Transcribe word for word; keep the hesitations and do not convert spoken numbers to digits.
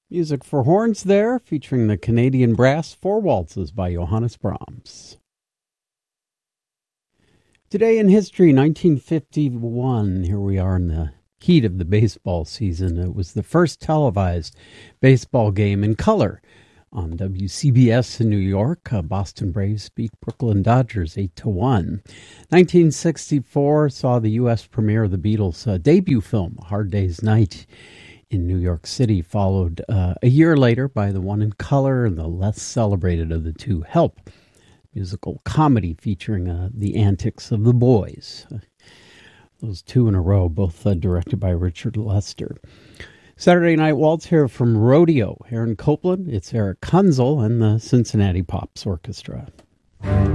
Music for horns there, featuring the Canadian Brass Four Waltzes by Johannes Brahms. Today in history, nineteen fifty-one, here we are in the heat of the baseball season. It was the first televised baseball game in color on W C B S in New York. Uh, Boston Braves beat Brooklyn Dodgers eight to one. nineteen sixty-four saw the U S premiere of the Beatles' uh, debut film, A Hard Day's Night, in New York City, followed uh, a year later by the one in color and the less celebrated of the two, Help, musical comedy featuring uh, the antics of the boys. Uh, those two in a row, both uh, directed by Richard Lester. Saturday Night Waltz here from Rodeo. Aaron Copland, it's Eric Kunzel and the Cincinnati Pops Orchestra.